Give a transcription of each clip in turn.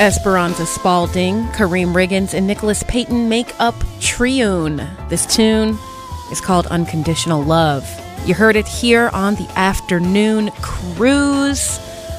Esperanza Spalding, Kareem Riggins, and Nicholas Payton make up Trioon. This tune is called Unconditional Love. You heard it here on the Afternoon Cruise.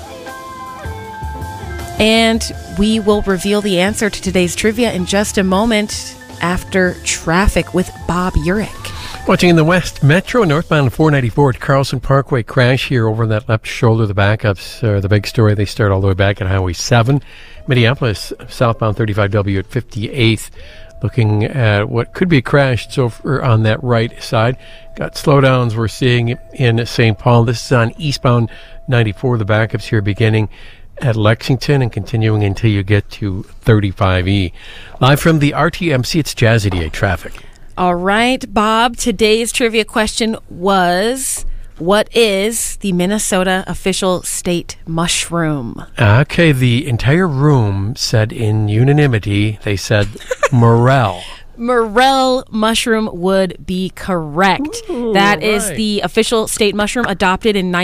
And we will reveal the answer to today's trivia in just a moment after traffic with Bob Urich. Watching in the West Metro, northbound 494 at Carlson Parkway. Crash here over that left shoulder. The backups are the big story. They start all the way back at Highway 7. Minneapolis, southbound 35W at 58th. Looking at what could be a crash. It's over on that right side. Got slowdowns we're seeing in St. Paul. This is on eastbound 94. The backups here beginning at Lexington and continuing until you get to 35E. Live from the RTMC, it's Jazz 88 Traffic. All right, Bob, today's trivia question was, what is the Minnesota official state mushroom? Okay, the entire room said in unanimity, they said morel. Morel mushroom would be correct. Ooh, that is right. the official state mushroom adopted in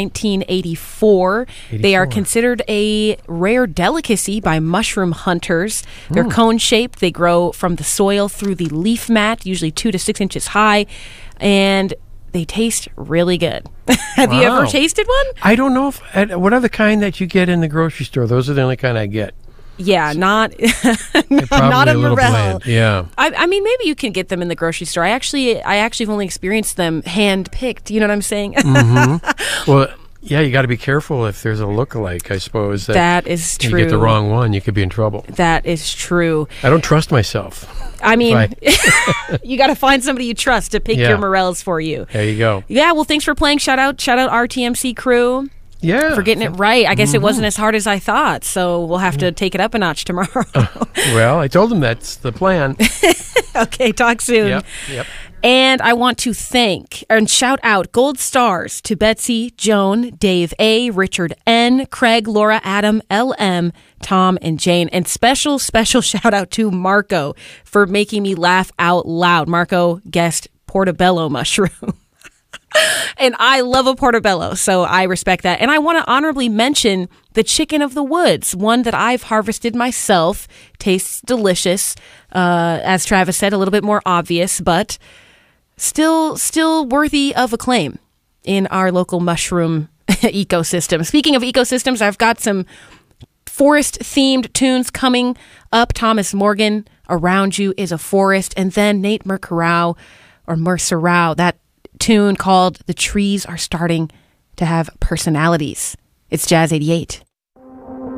1984. They are considered a rare delicacy by mushroom hunters. They're cone-shaped. They grow from the soil through the leaf mat, usually 2 to 6 inches high, and they taste really good. Have you ever tasted one? I don't know if what are the kind that you get in the grocery store? Those are the only kind I get. Yeah, not not a morel. Bland. Yeah, I mean, maybe you can get them in the grocery store. I actually have only experienced them hand picked. You know what I'm saying? Mm-hmm. Well, yeah, you got to be careful if there's a lookalike. I suppose that is true. You get the wrong one, you could be in trouble. That is true. I don't trust myself. I mean, you got to find somebody you trust to pick your morels for you. There you go. Yeah. Well, thanks for playing. Shout out RTMC crew. Yeah. For getting it right. I guess it wasn't as hard as I thought, so we'll have to take it up a notch tomorrow. Well, I told them that's the plan. Okay, talk soon. Yep. And I want to thank and shout out gold stars to Betsy, Joan, Dave A, Richard N, Craig, Laura, Adam, LM, Tom, and Jane. And special shout out to Marco for making me laugh out loud. Marco guessed portobello mushroom. And I love a portobello, so I respect that. And I want to honorably mention the chicken of the woods, one that I've harvested myself. Tastes delicious. As Travis said, a little bit more obvious, but still worthy of acclaim in our local mushroom ecosystem. Speaking of ecosystems, I've got some forest-themed tunes coming up. Thomas Morgan, Around You is a Forest, and then Nate Mercurau, that tune called The Trees Are Starting to Have Personalities. It's Jazz 88.